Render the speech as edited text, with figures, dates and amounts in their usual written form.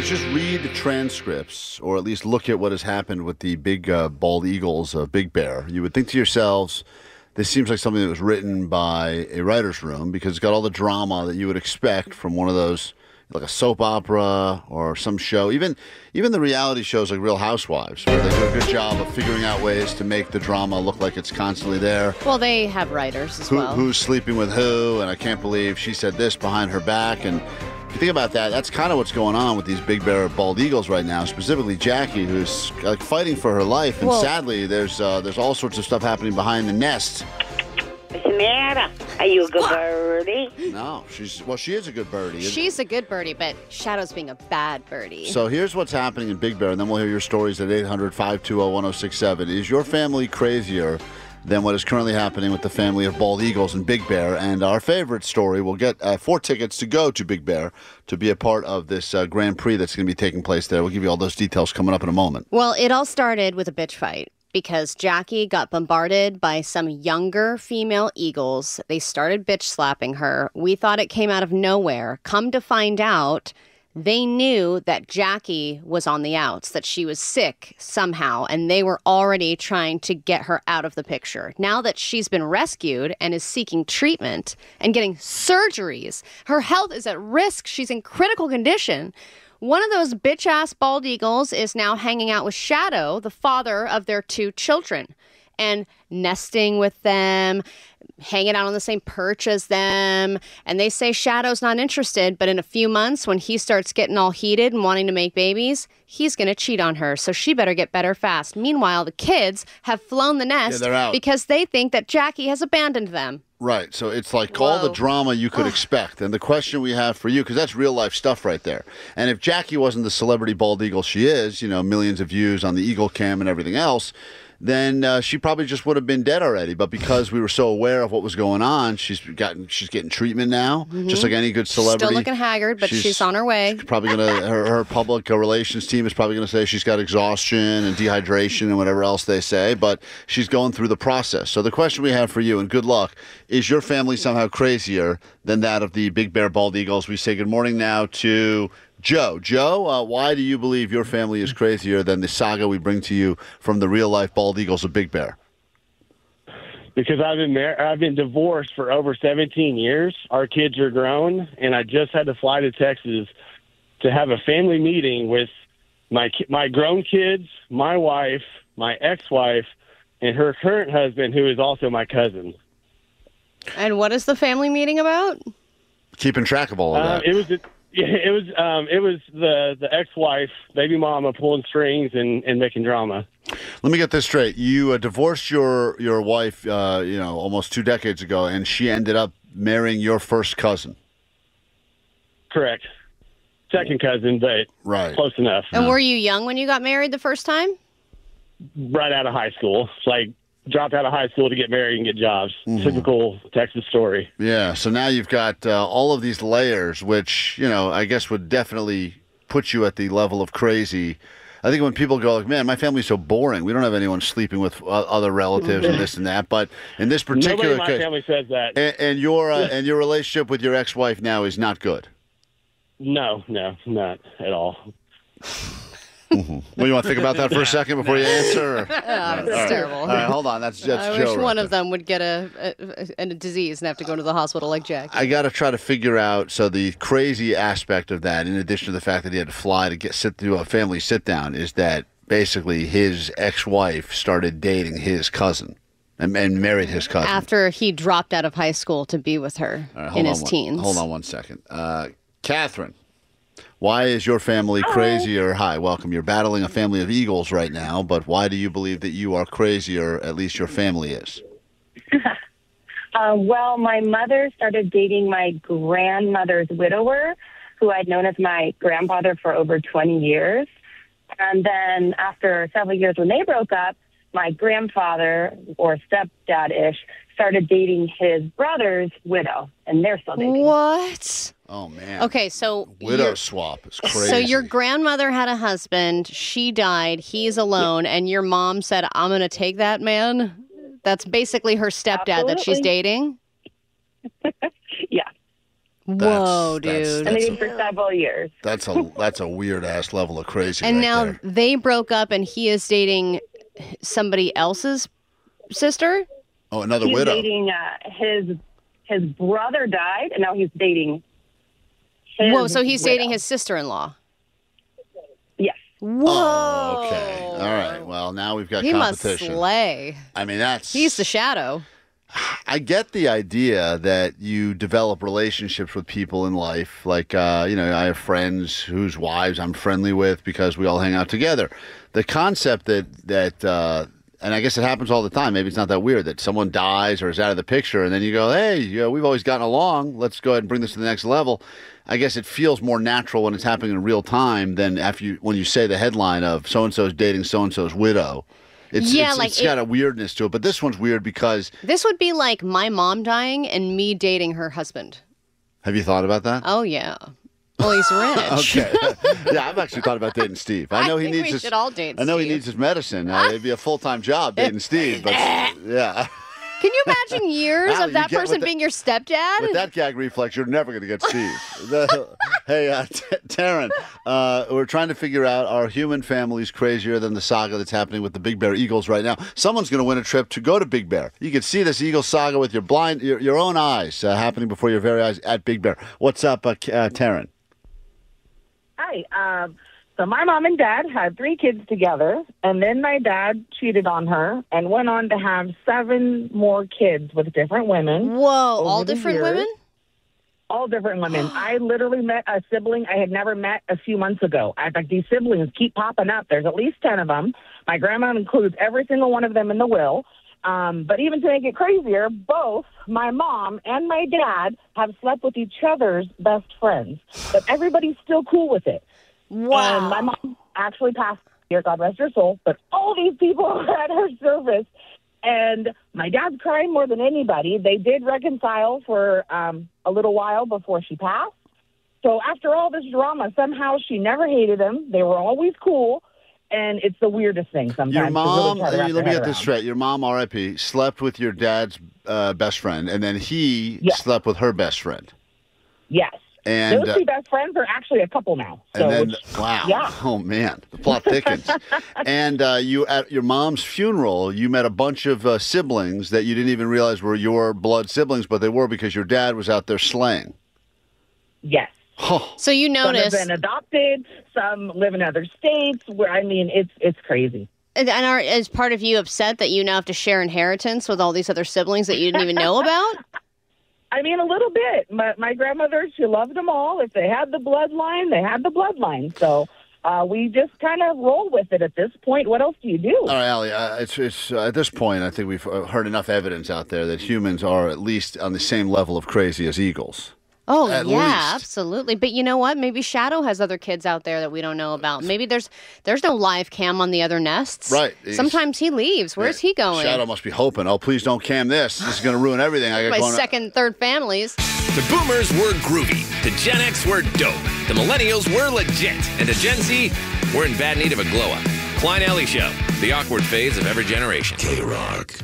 just read the transcripts, or at least look at what has happened with the big bald eagles of Big Bear, you would think to yourselves, this seems like something that was written by a writer's room, because it's got all the drama that you would expect from one of those, like a soap opera or some show. Even the reality shows like Real Housewives, where they do a good job of figuring out ways to make the drama look like it's constantly there. Well, they have writers as well. Who's sleeping with who, and I can't believe she said this behind her back. And if you think about that, that's kind of what's going on with these Big Bear bald eagles right now, specifically Jackie, who's like fighting for her life. And sadly, there's all sorts of stuff happening behind the nest. What's the matter? Are you a good birdie? No, she is a good birdie. She's a good birdie, but Shadow's being a bad birdie. So here's what's happening in Big Bear, and then we'll hear your stories at 800-520-1067. Is your family crazier than what is currently happening with the family of bald eagles in Big Bear? And our favorite story, we'll get 4 tickets to go to Big Bear to be a part of this Grand Prix that's going to be taking place there. We'll give you all those details coming up in a moment. Well, it all started with a bitch fight, because Jackie got bombarded by some younger female eagles. They started bitch slapping her. We thought it came out of nowhere. Come to find out, they knew that Jackie was on the outs, that she was sick somehow, and they were already trying to get her out of the picture. Now that she's been rescued and is seeking treatment and getting surgeries, her health is at risk. She's in critical condition. One of those bitch-ass bald eagles is now hanging out with Shadow, the father of their 2 children, and nesting with them, hanging out on the same perch as them. And they say Shadow's not interested, but in a few months, when he starts getting all heated and wanting to make babies, he's going to cheat on her. So she better get better fast. Meanwhile, the kids have flown the nest because they think that Jackie has abandoned them. Right. So it's like all the drama you could expect. And the question we have for you, because that's real life stuff right there. And if Jackie wasn't the celebrity bald eagle she is, millions of views on the Eagle Cam and everything else, then she probably just would have been dead already. But because we were so aware of what was going on, she's getting treatment now, just like any good celebrity. Still looking haggard, but she's on her way. She's probably gonna her public relations team is probably gonna say she's got exhaustion and dehydration and whatever else they say. But she's going through the process. So the question we have for you, and good luck, is your family somehow crazier than that of the Big Bear bald eagles? We say good morning now to Joe. Joe, why do you believe your family is crazier than the saga we bring to you from the real-life bald eagles of Big Bear? Because I've been divorced for over 17 years. Our kids are grown, and I just had to fly to Texas to have a family meeting with my grown kids, my wife, my ex-wife, and her current husband, who is also my cousin. And what is the family meeting about? Keeping track of all of that. It was the ex-wife, baby mama, pulling strings and making drama. Let me get this straight. You divorced your wife, almost 2 decades ago, and she ended up marrying your first cousin. Correct. Second cousin, but close enough. And were you young when you got married the first time? Right out of high school. Like, dropped out of high school to get married and get jobs. Typical Texas story. Yeah, so now you've got all of these layers, which, I guess would definitely put you at the level of crazy. I think when people go like, man, my family's so boring. We don't have anyone sleeping with other relatives and this and that. But in this particular case, my family says that. And your relationship with your ex-wife now is not good. No, not at all. Well, you want to think about that for a second before you answer? That's terrible. All right, hold on. That's Joe. I wish one of them would get a disease and have to go to the hospital like Jack. I got to try to figure out, so the crazy aspect of that, in addition to the fact that he had to fly to sit through a family sit-down, is that basically his ex-wife started dating his cousin and married his cousin. After he dropped out of high school to be with her in his teens. Hold on one second. Catherine. Why is your family crazier? Hi, welcome. You're battling a family of eagles right now, but why do you believe that you are crazier, at least your family is? Well, my mother started dating my grandmother's widower, who I'd known as my grandfather for over 20 years. And then after several years when they broke up, my grandfather, or stepdad-ish, started dating his brother's widow, and they're still dating. What? Oh, man. Okay, so... Widow swap is crazy. So your grandmother had a husband, she died, he's alone, and your mom said, I'm going to take that man? That's basically her stepdad that she's dating? Yeah. Whoa, That's- dude. And that's they did for several years. That's a weird ass level of crazy. And right now there. they broke up and he is dating somebody else's sister? Oh, another He's widow. dating his brother died, and now he's dating his Whoa, so he's widow. dating his sister-in-law. Yes. Whoa. Oh, okay. All right. Well, now we've got He must competition. slay. I mean, that's. He's the shadow. I get the idea that you develop relationships with people in life. Like, I have friends whose wives I'm friendly with because we all hang out together. The concept that and I guess it happens all the time. Maybe it's not that weird that someone dies or is out of the picture, and then you go, hey, we've always gotten along. Let's go ahead and bring this to the next level. I guess it feels more natural when it's happening in real time than when you say the headline of so-and-so's dating so-and-so's widow. It's got a weirdness to it, but this one's weird because... This would be like my mom dying and me dating her husband. Have you thought about that? Oh, yeah. Well, he's rich. Okay. Yeah, I've actually thought about dating Steve. I know I he think needs we his. should all date I know he Steve. needs his medicine. It'd be a full-time job dating Steve, but yeah. Can you imagine years Allie, of that you get person with being your stepdad? With that gag reflex, you're never going to get Steve. Hey, Taryn, we're trying to figure out, are human families crazier than the saga that's happening with the Big Bear Eagles right now? Someone's going to win a trip to go to Big Bear. You can see this Eagle saga with your own eyes happening before your very eyes at Big Bear. What's up, Taryn? Hi. So my mom and dad had 3 kids together, and then my dad cheated on her and went on to have 7 more kids with different women. Whoa, all over the different years. women? All different women. I literally met a sibling I had never met a few months ago. In fact, these siblings keep popping up. There's at least 10 of them. My grandma includes every single one of them in the will. But even to make it crazier, both my mom and my dad have slept with each other's best friends. But everybody's still cool with it. Wow. And my mom actually passed here, God rest her soul. But all these people are at her service. And my dad's crying more than anybody. They did reconcile for a little while before she passed. So after all this drama, somehow she never hated him. They were always cool. And it's the weirdest thing sometimes. Your to mom, really try to wrap let me their get head this around. straight. Your mom, R.I.P., slept with your dad's best friend, and then he Yes. slept with her best friend. Yes. And, Those 2 best friends are actually a couple now. So and then, which- wow. yeah. Oh, man. The plot thickens. And you, at your mom's funeral, you met a bunch of siblings that you didn't even realize were your blood siblings, but they were because your dad was out there slaying. Yes. Oh, So you Some have notice, been adopted. Some live in other states. Where it's crazy. and is part of you upset that you now have to share inheritance with all these other siblings that you didn't even know about? I mean, a little bit. My grandmother, she loved them all. If they had the bloodline, they had the bloodline. So we just kind of roll with it at this point. What else do you do? all right, Allie, it's at this point, I think we've heard enough evidence out there that humans are at least on the same level of crazy as eagles. Oh, At yeah, least. absolutely. But you know what? Maybe Shadow has other kids out there that we don't know about. Maybe there's no live cam on the other nests. Right. Sometimes he leaves. Where's he going? Shadow must be hoping, oh, please don't cam this. This is going to ruin everything I got My going on. second, third families. The boomers were groovy. The Gen X were dope. The millennials were legit. And the Gen Z, we're in bad need of a glow up. Klein Alley Show, the awkward phase of every generation. K-Rock.